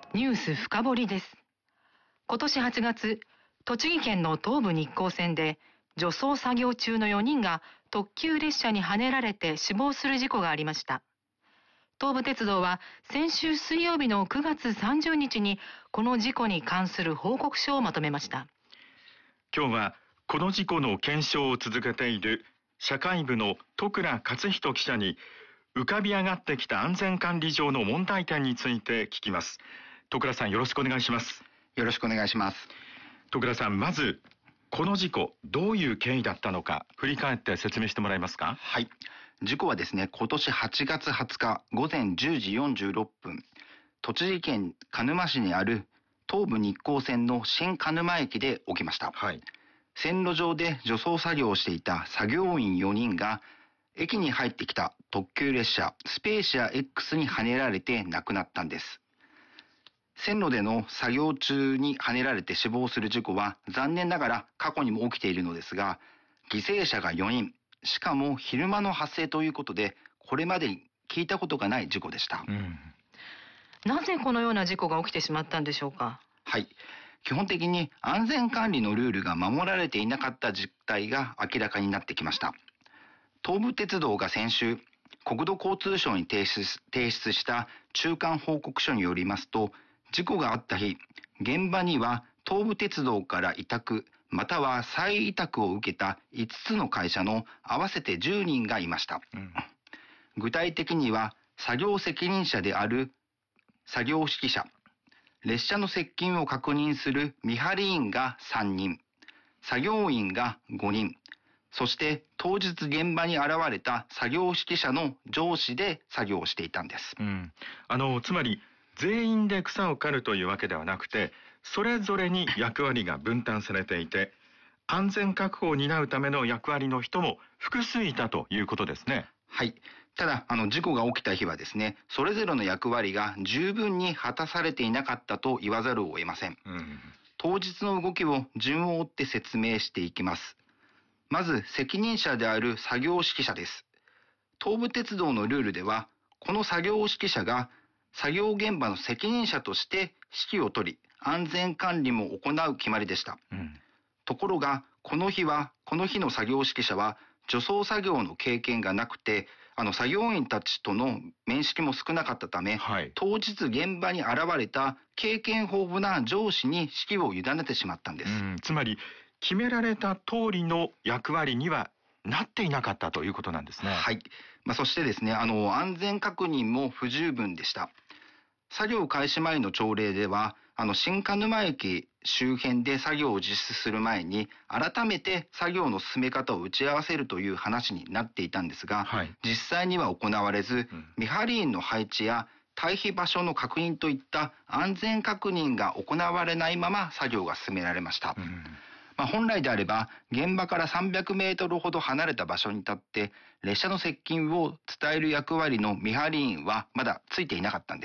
ニュース深掘りです。今年8月、栃木県の東武日光線で除草作業中の4人が特急列車にはねられて死亡する事故がありました。東武鉄道は先週水曜日の9月30日にこの事故に関する報告書をまとめました。 今日はこの事故の検証を続けている社会部の戸倉克人記者に浮かび上がってきた安全管理上の問題点について聞きます。戸倉さん、よろしくお願いします。 よろしくお願いします。 戸倉さん、まずこの事故どういう経緯だったのか振り返って説明してもらえますか。 はい。事故はですね、今年8月20日午前10時46分、栃木県鹿沼市にある東武日光線の新鹿沼駅で起きました。 はい。 線路上で除草作業をしていた作業員4人が駅に入ってきた特急列車スペーシア X にはねられて亡くなったんです。線路での作業中にはねられて死亡する事故は残念ながら過去にも起きているのですが、犠牲者が4人、しかも昼間の発生ということで、これまでに聞いたことがない事故でした。 なぜこのような事故が起きてしまったんでしょうか。 はい。基本的に安全管理のルールが守られていなかった実態が明らかになってきました。東武鉄道が先週、国土交通省に提出した中間報告書によりますと、事故があった日、現場には東武鉄道から委託、または再委託を受けた5つの会社の合わせて10人がいました。具体的には、作業責任者である作業指揮者、列車の接近を確認する見張り員が3人、作業員が5人、そして当日現場に現れた作業指揮者の上司で作業をしていたんです。 つまり全員で草を刈るというわけではなくて、それぞれに役割が分担されていて、安全確保を担うための役割の人も複数いたということですね。 はい。ただ、事故が起きた日はですね、それぞれの役割が十分に果たされていなかったと言わざるを得ません。当日の動きを順を追って説明していきます。まず、責任者である作業指揮者です。東武鉄道のルールでは、この作業指揮者が作業現場の責任者として指揮を取り、安全管理も行う決まりでした。ところが、この日の作業指揮者は、除草作業の経験がなくて、作業員たちとの面識も少なかったため、当日現場に現れた経験豊富な上司に指揮を委ねてしまったんです。 つまり、決められた通りの役割にはなっていなかったということなんですね。 はい。そしてですね、安全確認も不十分でした。作業開始前の朝礼では、新鹿沼駅周辺で作業を実施する前に、改めて作業の進め方を打ち合わせるという話になっていたんですが、実際には行われず、見張り員の配置や退避場所の確認といった安全確認が行われないまま作業が進められました。本来であれば、現場から300メートルほど離れた場所に立って、列車の接近を伝える役割の見張り員はまだついていなかったんです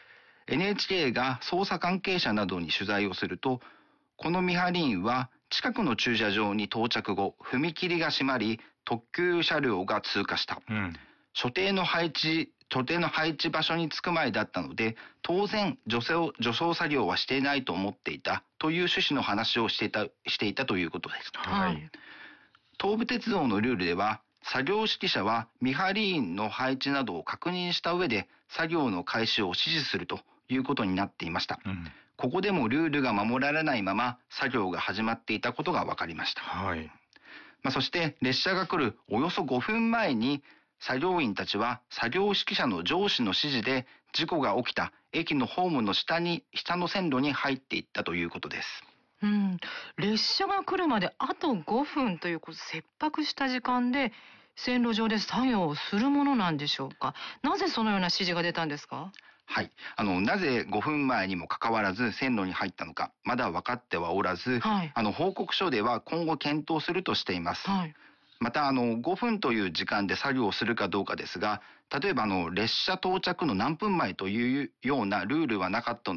。NHK が捜査関係者などに取材をすると、この見張り員は近くの駐車場に到着後、踏切が閉まり、特急車両が通過した。所定の配置場所に着く前だったので、当然除草作業はしていないと思っていたという趣旨の話をしていたということです。東武鉄道のルールでは、作業指揮者は見張り員の配置などを確認した上で作業の開始を指示するということになっていました。ここでもルールが守られないまま作業が始まっていたことが分かりました。そして列車が来るおよそ5分前に作業員たちは作業指揮者の上司の指示で事故が起きた駅のホームの下の線路に入っていったということです。 列車が来るまであと5分という切迫した時間で線路上で作業をするものなんでしょうか。なぜそのような指示が出たんですか。 はい。なぜ5分前にもかかわらず線路に入ったのか、まだ分かってはおらず、報告書では今後検討するとしています。また5分という時間で作業をするかどうかですが、例えば列車到着の何分前というようなルールはなかったの